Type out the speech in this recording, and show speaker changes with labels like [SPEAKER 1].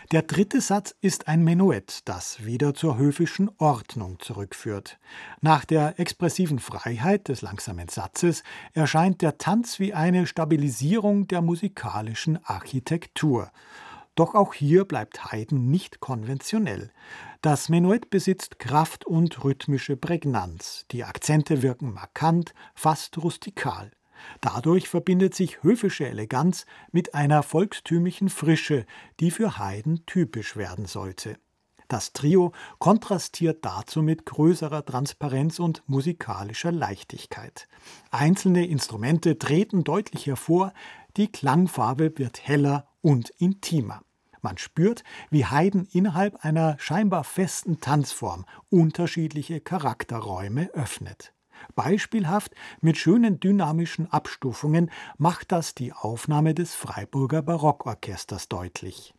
[SPEAKER 1] Der dritte Satz ist ein Menuett, das wieder zur höfischen Ordnung zurückführt. Nach der expressiven Freiheit des langsamen Satzes erscheint der Tanz wie eine Stabilisierung der musikalischen Architektur. Doch auch hier bleibt Haydn nicht konventionell. Das Menuett besitzt Kraft und rhythmische Prägnanz. Die Akzente wirken markant, fast rustikal. Dadurch verbindet sich höfische Eleganz mit einer volkstümlichen Frische, die für Haydn typisch werden sollte. Das Trio kontrastiert dazu mit größerer Transparenz und musikalischer Leichtigkeit. Einzelne Instrumente treten deutlich hervor, die Klangfarbe wird heller und intimer. Man spürt, wie Haydn innerhalb einer scheinbar festen Tanzform unterschiedliche Charakterräume öffnet. Beispielhaft mit schönen dynamischen Abstufungen macht das die Aufnahme des Freiburger Barockorchesters deutlich.